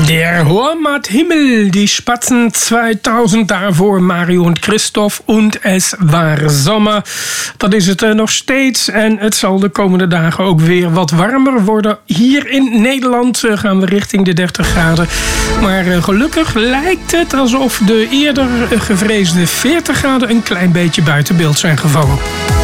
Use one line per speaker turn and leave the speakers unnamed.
Der Heimathimmel, die Spatzen 2000, daarvoor Mario en Christoph und es war Sommer. Dat is het nog steeds en het zal de komende dagen ook weer wat warmer worden. Hier in Nederland gaan we richting de 30 graden. Maar gelukkig lijkt het alsof de eerder gevreesde 40 graden een klein beetje buiten beeld zijn gevallen.